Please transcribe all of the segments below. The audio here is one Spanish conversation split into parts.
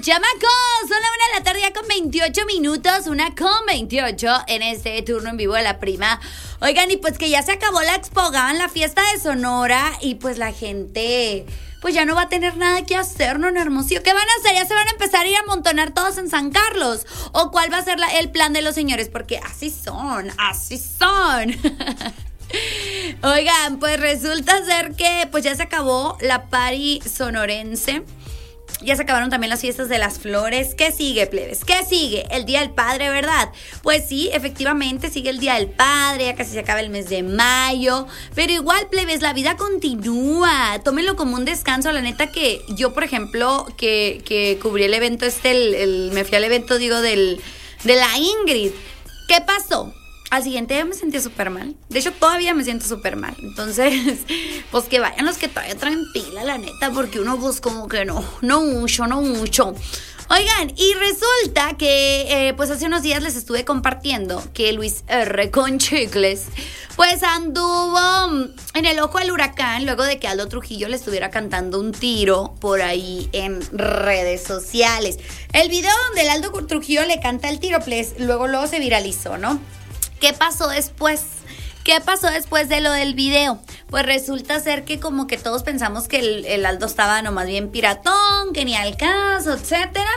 chamacos, son la 1 de la tarde ya con 28 minutos, 1:28 en este turno en vivo de la prima. Oigan, y pues que ya se acabó la Expogan, la fiesta de Sonora, y pues la gente pues ya no va a tener nada que hacer, ¿no, en Hermosillo? ¿Qué van a hacer? ¿Ya se van a empezar a ir a amontonar todos en San Carlos? ¿O cuál va a ser el plan de los señores? Porque así son. Oigan, pues resulta ser que pues ya se acabó la party sonorense. Ya se acabaron también las fiestas de las flores. ¿Qué sigue, plebes? ¿Qué sigue? El Día del Padre, ¿verdad? Pues sí, efectivamente sigue el Día del Padre. Ya casi se acaba el mes de mayo. Pero igual, plebes, la vida continúa. Tómenlo como un descanso. La neta que yo, por ejemplo, que cubrí el evento me fui al evento, de la Ingrid. ¿Qué pasó? Al siguiente día me sentía súper mal. De hecho, todavía me siento súper mal. Entonces, pues que vayan los que todavía traen pila, la neta, porque uno pues como que no mucho. Oigan, y resulta que pues hace unos días les estuve compartiendo que Luis R. con Chicles pues anduvo en el ojo del huracán luego de que Aldo Trujillo le estuviera cantando un tiro por ahí en redes sociales. El video donde el Aldo Trujillo le canta el tiro, pues luego se viralizó, ¿no? ¿Qué pasó después? ¿Qué pasó después de lo del video? Pues resulta ser que como que todos pensamos que el Aldo estaba nomás bien piratón, que ni al caso, etcétera.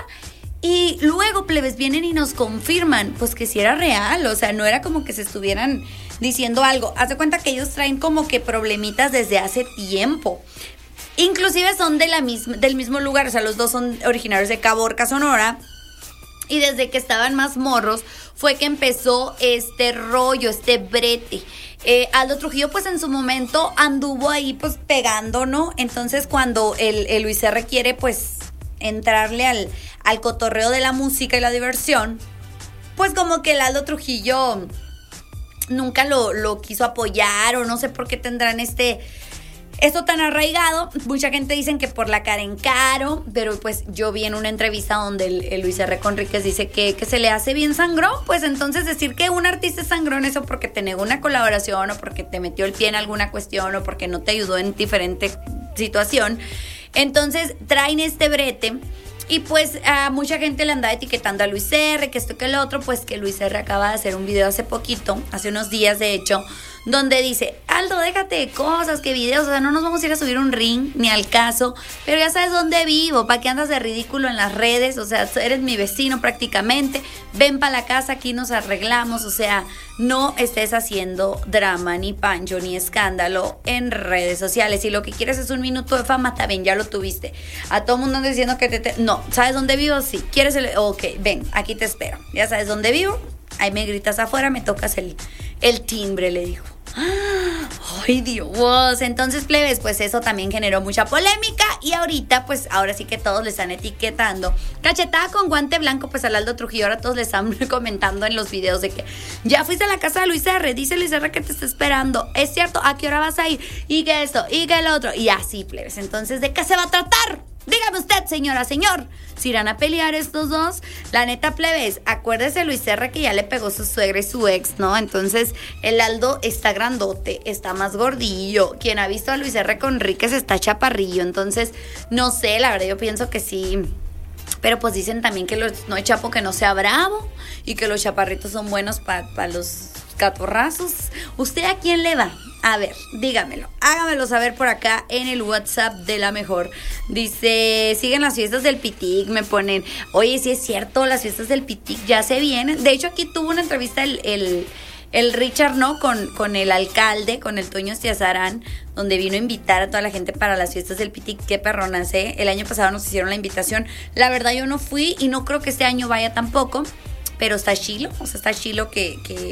Y luego, plebes, vienen y nos confirman, pues que sí era real. O sea, no era como que se estuvieran diciendo algo. Haz de cuenta que ellos traen como que problemitas desde hace tiempo. Inclusive son del mismo lugar. O sea, los dos son originarios de Caborca, Sonora. Y desde que estaban más morros fue que empezó este rollo, este brete. Aldo Trujillo pues en su momento anduvo ahí pues pegando, ¿no? Entonces cuando el Luis R. quiere pues entrarle al cotorreo de la música y la diversión, pues como que el Aldo Trujillo nunca lo quiso apoyar, o no sé por qué tendrán esto tan arraigado. Mucha gente dicen que por la Karen Caro, pero pues yo vi en una entrevista donde el Luis R. Conríquez dice que se le hace bien sangrón. Pues entonces decir que un artista es sangrón, eso porque te negó una colaboración, o porque te metió el pie en alguna cuestión, o porque no te ayudó en diferente situación. Entonces traen este brete. Y pues a mucha gente le andaba etiquetando a Luis R., que esto, que el otro. Pues que Luis R. acaba de hacer un video hace poquito, hace unos días de hecho, donde dice: Aldo, déjate de cosas, que videos, o sea, no nos vamos a ir a subir un ring, ni al caso, pero ya sabes dónde vivo, ¿para qué andas de ridículo en las redes? O sea, eres mi vecino prácticamente, ven para la casa, aquí nos arreglamos, o sea, no estés haciendo drama, ni pancho, ni escándalo en redes sociales. Si lo que quieres es un minuto de fama, está bien, ya lo tuviste. A todo mundo anda diciendo que no, ¿sabes dónde vivo? Sí, ¿quieres ok, ven, aquí te espero, ya sabes dónde vivo, ahí me gritas afuera, me tocas el timbre, le dijo. ¡Ay, Dios! Entonces, plebes, pues eso también generó mucha polémica. Y ahorita, pues ahora sí que todos le están etiquetando cachetada con guante blanco, pues al Aldo Trujillo. Ahora todos le están comentando en los videos de que ya fuiste a la casa de Luis R., dice Luis R. que te está esperando. ¿Es cierto? ¿A qué hora vas a ir? Y que esto, y que el otro. Y así, plebes. Entonces, ¿de qué se va a tratar? Dígame usted, señora, señor, si irán a pelear estos dos. La neta, plebes, acuérdese Luis R. que ya le pegó su suegra y su ex, ¿no? Entonces el Aldo está grandote, está más gordillo. Quien ha visto a Luis R. Conríquez está chaparrillo. Entonces, no sé, la verdad yo pienso que sí. Pero pues dicen también que no hay chapo que no sea bravo, y que los chaparritos son buenos para los catorrazos. ¿Usted a quién le va? A ver, dígamelo, hágamelo saber por acá en el WhatsApp de La Mejor. Dice, siguen las fiestas del Pitic, me ponen. Oye, sí es cierto, las fiestas del Pitic ya se vienen. De hecho, aquí tuvo una entrevista el Richard, ¿no? Con el alcalde, con el Toño Estiazarán, donde vino a invitar a toda la gente para las fiestas del Pitic. Qué perronas, ¿eh? El año pasado nos hicieron la invitación. La verdad yo no fui, y no creo que este año vaya tampoco. Pero está chilo, o sea, está chilo que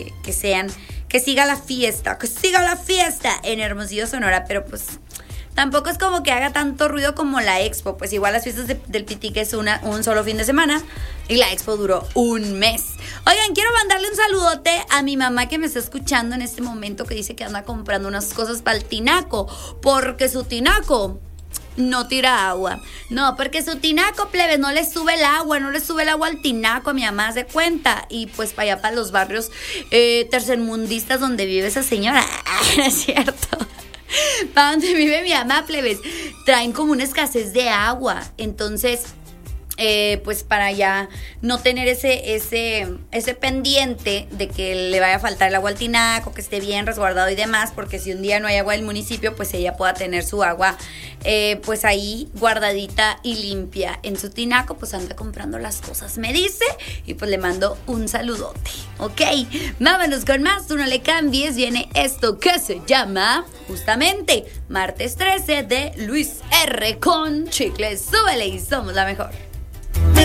siga la fiesta, en Hermosillo, Sonora. Pero pues tampoco es como que haga tanto ruido como la expo. Pues igual las fiestas del Pitic es un solo fin de semana, y la expo duró un mes. Oigan, quiero mandarle un saludote a mi mamá que me está escuchando en este momento, que dice que anda comprando unas cosas para el tinaco, porque su tinaco no tira agua. No, porque su tinaco, plebes, no le sube el agua al tinaco. A mi mamá se cuenta. Y pues para allá, para los barrios tercermundistas donde vive esa señora. No es cierto. Para donde vive mi mamá, plebes, traen como una escasez de agua. Entonces pues para ya no tener ese pendiente de que le vaya a faltar el agua al tinaco, que esté bien resguardado y demás, porque si un día no hay agua del municipio, pues ella pueda tener su agua pues ahí guardadita y limpia en su tinaco. Pues anda comprando las cosas, me dice, y pues le mando un saludote, ¿ok? Vámonos con más, tú no le cambies, viene esto que se llama justamente Martes 13 de Luis R. con Chicles. Súbele y somos la mejor.